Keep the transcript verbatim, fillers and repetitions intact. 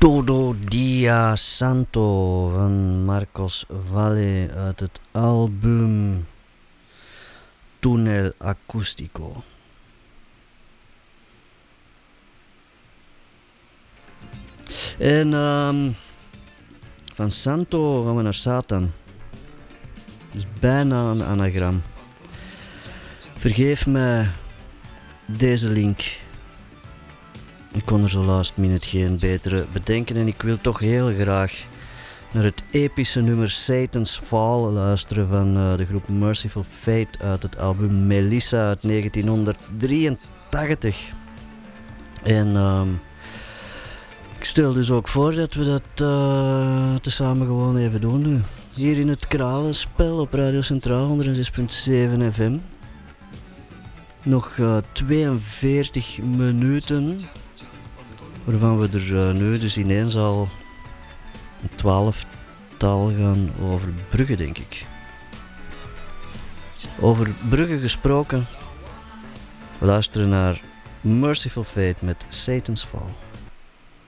Todo Dia Santo van Marcos Valle uit het album Túnel Acústico. En um, van Santo gaan we naar Satan. Dat is bijna een anagram. Vergeef mij deze link. Ik kon er zo last minute geen betere bedenken en ik wil toch heel graag naar het epische nummer Satan's Fall luisteren van uh, de groep Merciful Fate uit het album Melissa uit negentien drieëntachtig. En um, ik stel dus ook voor dat we dat uh, tezamen gewoon even doen nu. Hier in het Kralenspel op Radio Centraal honderdzes komma zeven F M. Nog uh, tweeënveertig minuten. Waarvan we er uh, nu dus ineens al een twaalftal gaan overbruggen, denk ik. Over bruggen gesproken. We luisteren naar Merciful Fate met Satan's Fall.